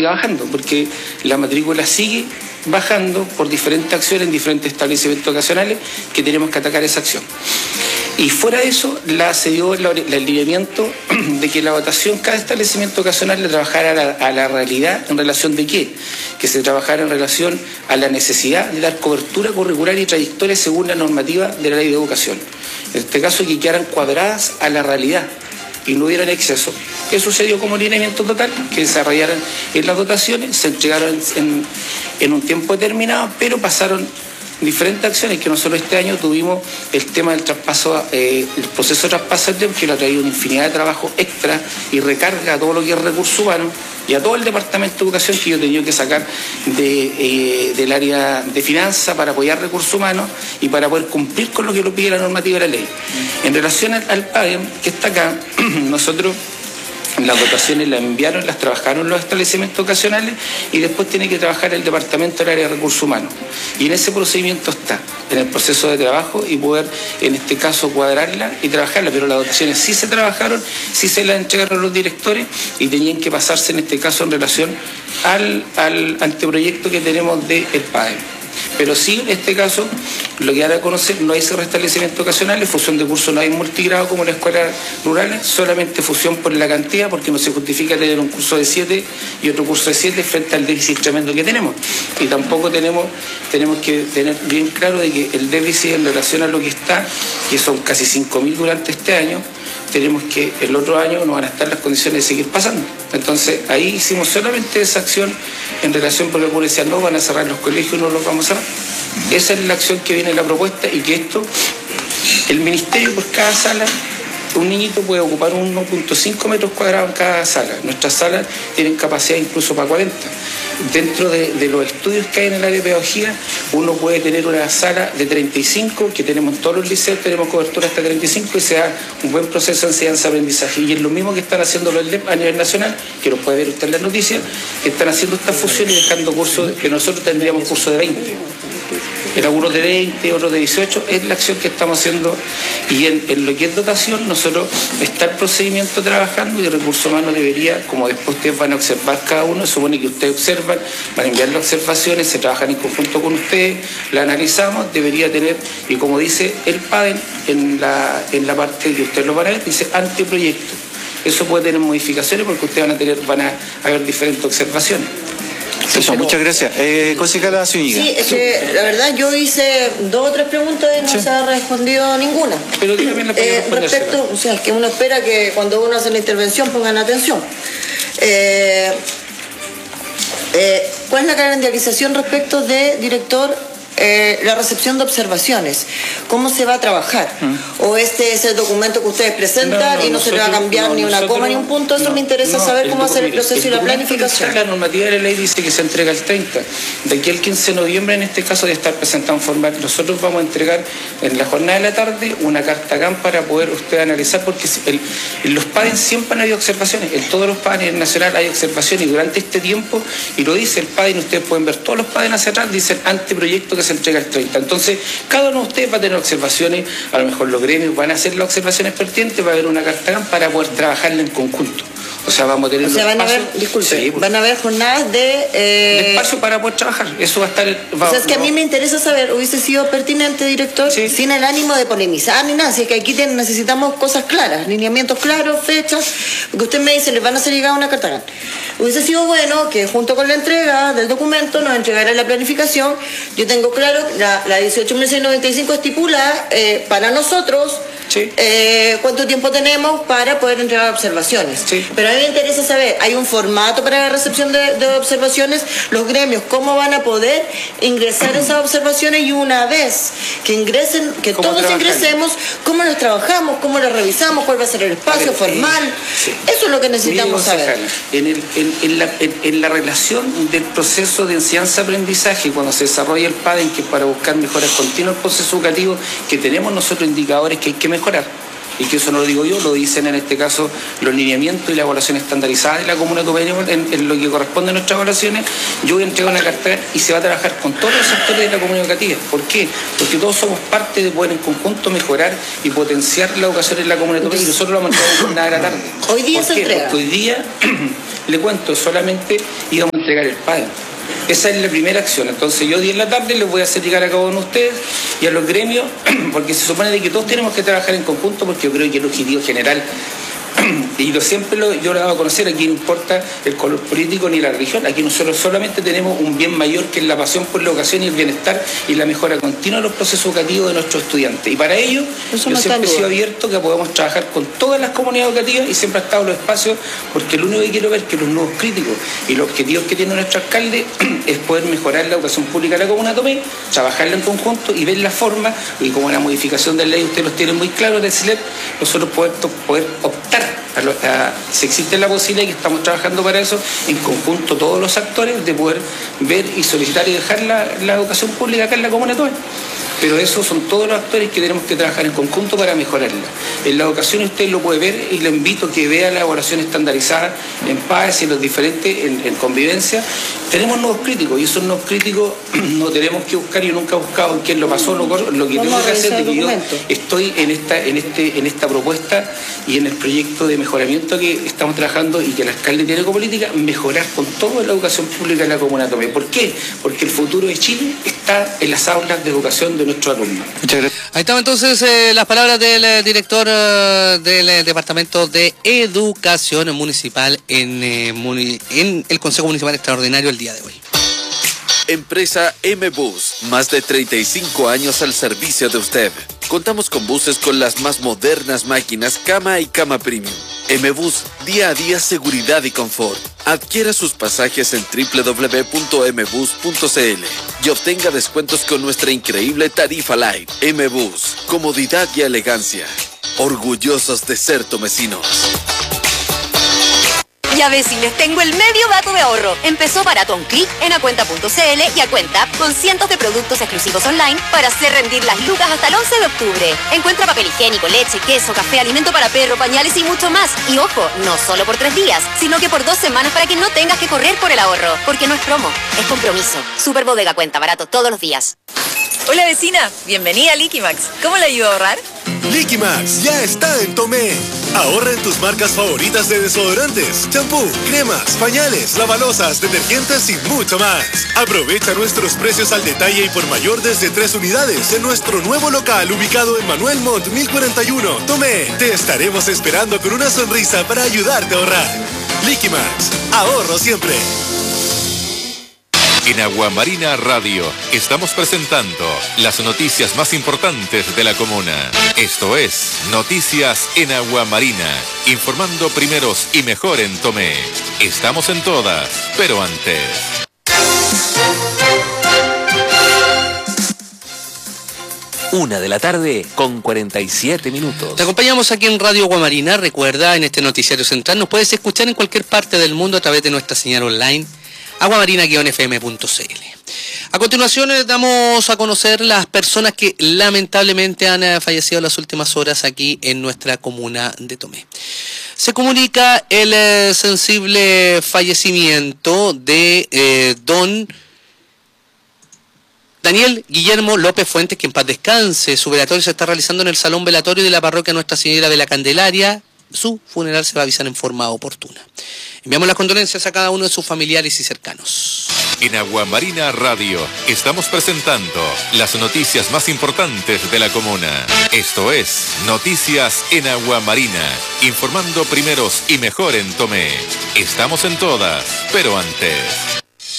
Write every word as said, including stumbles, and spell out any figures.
siga bajando, porque la matrícula sigue bajando por diferentes acciones en diferentes establecimientos ocasionales que tenemos que atacar esa acción. Y fuera de eso, la, se dio el, el alineamiento de que la votación, cada establecimiento ocasional le trabajara a la, a la realidad en relación de qué, que se trabajara en relación a la necesidad de dar cobertura curricular y trayectoria según la normativa de la Ley de Educación. En este caso, que quedaran cuadradas a la realidad y no hubieran exceso. ¿Qué sucedió como alineamiento total? Que desarrollaran en las dotaciones, se entregaron en, en un tiempo determinado, pero pasaron diferentes acciones que nosotros este año tuvimos el tema del traspaso, eh, el proceso de traspaso del que lo ha traído una infinidad de trabajo extra y recarga a todo lo que es recursos humanos y a todo el Departamento de Educación que yo he tenido que sacar de, eh, del área de finanzas para apoyar recursos humanos y para poder cumplir con lo que lo pide la normativa de la ley. En relación al, al PADEM, que está acá, nosotros las dotaciones las enviaron, las trabajaron los establecimientos ocasionales y después tiene que trabajar el Departamento del Área de Recursos Humanos. Y en ese procedimiento está, en el proceso de trabajo y poder, en este caso, cuadrarla y trabajarla. Pero las dotaciones sí se trabajaron, sí se las entregaron los directores y tenían que pasarse, en este caso, en relación al, al anteproyecto que tenemos del PADEM. Pero sí, en este caso, lo que dan a conocer, no hay restablecimientos ocasionales, fusión de cursos no hay multigrado como en las escuelas rurales, solamente fusión por la cantidad, porque no se justifica tener un curso de siete y otro curso de siete frente al déficit tremendo que tenemos. Y tampoco tenemos, tenemos que tener bien claro de que el déficit en relación a lo que está, que son casi cinco mil durante este año, tenemos que el otro año no van a estar las condiciones de seguir pasando. Entonces, ahí hicimos solamente esa acción en relación, porque algunos decían, no, van a cerrar los colegios, no los vamos a cerrar. Esa es la acción que viene en la propuesta y que esto, el ministerio por cada sala, un niñito puede ocupar uno punto cinco metros cuadrados en cada sala. Nuestras salas tienen capacidad incluso para cuarenta. Dentro de, de los estudios que hay en el área de pedagogía, uno puede tener una sala de treinta y cinco, que tenemos en todos los liceos, tenemos cobertura hasta treinta y cinco y se da un buen proceso de enseñanza-aprendizaje. Y es lo mismo que están haciendo los L E P a nivel nacional, que lo puede ver usted en las noticias, que están haciendo esta fusión y dejando cursos, que nosotros tendríamos cursos de veinte. En algunos de veinte, otros de dieciocho, es la acción que estamos haciendo. Y en, en lo que es dotación, nosotros está el procedimiento trabajando y el recurso humano debería, como después ustedes van a observar cada uno, supone que ustedes observan, van a enviar las observaciones, se trabajan en conjunto con ustedes, la analizamos, debería tener, y como dice el PADEM, en la, en la parte que ustedes lo van a ver, dice anteproyecto. Eso puede tener modificaciones porque ustedes van a tener, van a haber diferentes observaciones. Eso, muchas gracias. Eh, concejala Zúñiga. Sí, es que la verdad yo hice dos o tres preguntas y no sí. se ha respondido ninguna. Pero también la eh, respecto, o sea, es que uno espera que cuando uno hace la intervención pongan atención. Eh, eh, ¿Cuál es la calendarización respecto de director? Eh, la recepción de observaciones, ¿cómo se va a trabajar? Mm. ¿O este es el documento que ustedes presentan no, no, y no nosotros, se le va a cambiar no, ni una coma ni un punto? Eso no, me interesa no, saber cómo hacer el proceso el y la planificación. La normativa de la ley dice que se entrega el treinta. De aquí al quince de noviembre, en este caso, de estar presentado en forma. Nosotros vamos a entregar en la jornada de la tarde una carta C A M para poder usted analizar, porque el, en los PADEN siempre han habido observaciones. En todos los PADEN nacionales hay observaciones y durante este tiempo, y lo dice el PADEN, ustedes pueden ver todos los PADEN hacia atrás, dicen anteproyecto que se entrega el treinta. Entonces, cada uno de ustedes va a tener observaciones, a lo mejor los gremios van a hacer las observaciones pertinentes, va a haber una carta para poder trabajarla en conjunto. O sea, vamos a tener o sea, un van espacio, a ver, disculpe, sí, van a haber jornadas de... Eh... de espacio para poder trabajar. Eso va a estar... Va, o sea, es que no. a mí me interesa saber, hubiese sido pertinente, director, sí. sin el ánimo de polemizar ni nada, si es que aquí ten, necesitamos cosas claras, lineamientos claros, fechas, porque usted me dice, les van a hacer llegar una carta. Hubiese sido bueno que junto con la entrega del documento nos entregara la planificación. Yo tengo claro, la, la dieciocho mil seiscientos noventa y cinco estipula eh, para nosotros sí. eh, cuánto tiempo tenemos para poder entregar observaciones. Sí. Pero a mí me interesa saber, ¿hay un formato para la recepción de, de observaciones? Los gremios, ¿cómo van a poder ingresar esas observaciones? Y una vez que ingresen, que todos trabajar? ingresemos, ¿cómo las trabajamos? ¿Cómo las revisamos? ¿Cuál va a ser el espacio ver, formal? Eh, sí. Eso es lo que necesitamos saber. En, el, en, en, la, en, en la relación del proceso de enseñanza-aprendizaje, cuando se desarrolla el PADEN, que es para buscar mejoras continuas el proceso educativo, que tenemos nosotros indicadores que hay que mejorar. Y que eso no lo digo yo, lo dicen en este caso los lineamientos y la evaluación estandarizada de la Comuna de Copenhague en, en lo que corresponde a nuestras evaluaciones. Yo voy a entregar una carta y se va a trabajar con todos los sectores de la comunidad educativa. ¿Por qué? Porque todos somos parte de poder en conjunto mejorar y potenciar la educación en la comunidad educativa y nosotros lo vamos a entregar en jornada de la tarde. Hoy día se entrega. Porque hoy día le cuento, solamente íbamos a entregar el padre. Esa es la primera acción. Entonces yo día en la tarde les voy a hacer llegar a cada uno de ustedes y a los gremios, porque se supone de que todos tenemos que trabajar en conjunto, porque yo creo que el objetivo general, y lo siempre lo, yo lo he dado a conocer, aquí no importa el color político ni la religión, aquí nosotros solamente tenemos un bien mayor, que es la pasión por la educación y el bienestar y la mejora continua de los procesos educativos de nuestros estudiantes. Y para ello, Eso yo no siempre he sido abierto que podamos trabajar con todas las comunidades educativas y siempre ha estado en los espacios, porque lo único que quiero ver es que los nuevos críticos y los objetivos que tiene nuestro alcalde es poder mejorar la educación pública de la comuna de Tomé, trabajarla en conjunto y ver la forma, y como la modificación de la ley ustedes los tienen muy claros del C I L E P, nosotros poder, poder optar A lo, a, si existe la posibilidad, que estamos trabajando para eso, en conjunto todos los actores, de poder ver y solicitar y dejar la, la educación pública acá en la comuna de Tomé. Pero esos son todos los actores que tenemos que trabajar en conjunto para mejorarla. En la educación usted lo puede ver, y le invito a que vea la evaluación estandarizada en P A E S y en los diferentes, en, en convivencia. Tenemos nuevos críticos, y esos nuevos críticos no tenemos que buscar, yo nunca he buscado en quién lo pasó, lo, lo que tengo que hacer es que yo estoy en esta, en, este, en esta propuesta y en el proyecto de mejoramiento que estamos trabajando y que el alcalde tiene como política, mejorar con toda la educación pública en la comuna de Tomé. ¿Por qué? Porque el futuro de Chile está en las aulas de educación de nuestros alumnos. Ahí estaban entonces eh, las palabras del eh, director eh, del eh, Departamento de Educación Municipal en, eh, muni en el Consejo Municipal Extraordinario el día de hoy. Empresa M-Bus, más de treinta y cinco años al servicio de usted. Contamos con buses con las más modernas máquinas cama y cama premium. M-Bus, día a día seguridad y confort. Adquiera sus pasajes en doble u doble u doble u punto m bus punto c l y obtenga descuentos con nuestra increíble tarifa Light. M-Bus, comodidad y elegancia. Orgullosos de ser tomecinos. Ya ves, les tengo el medio dato de ahorro. Empezó barato a un clic en acuenta punto c l y Acuenta, con cientos de productos exclusivos online para hacer rendir las lucas hasta el once de octubre. Encuentra papel higiénico, leche, queso, café, alimento para perro, pañales y mucho más. Y ojo, no solo por tres días, sino que por dos semanas, para que no tengas que correr por el ahorro. Porque no es promo, es compromiso. Super Bodega Cuenta, barato todos los días. Hola vecina, bienvenida a Liquimax. ¿Cómo le ayudo a ahorrar? Liquimax ya está en Tomé. Ahorra en tus marcas favoritas de desodorantes, champú, cremas, pañales, lavalosas, detergentes y mucho más. Aprovecha nuestros precios al detalle y por mayor desde tres unidades en nuestro nuevo local ubicado en Manuel Montt mil cuarenta y uno, Tomé. Te estaremos esperando con una sonrisa para ayudarte a ahorrar. Liquimax, ahorro siempre. En Aguamarina Radio estamos presentando las noticias más importantes de la comuna. Esto es Noticias en Aguamarina, informando primeros y mejor en Tomé. Estamos en todas, pero antes. Una de la tarde con cuarenta y siete minutos. Te acompañamos aquí en Radio Aguamarina. Recuerda, en este noticiario central nos puedes escuchar en cualquier parte del mundo a través de nuestra señal online aguamarina guion f m punto c l. A continuación eh, damos a conocer las personas que lamentablemente han eh, fallecido en las últimas horas aquí en nuestra comuna de Tomé. Se comunica el eh, sensible fallecimiento de eh, don Daniel Guillermo López Fuentes, que en paz descanse. Su velatorio se está realizando en el Salón Velatorio de la Parroquia Nuestra Señora de la Candelaria. Su funeral se va a avisar en forma oportuna. Enviamos las condolencias a cada uno de sus familiares y cercanos. En Aguamarina Radio estamos presentando las noticias más importantes de la comuna. Esto es Noticias en Aguamarina, informando primeros y mejor en Tomé. Estamos en todas, pero antes.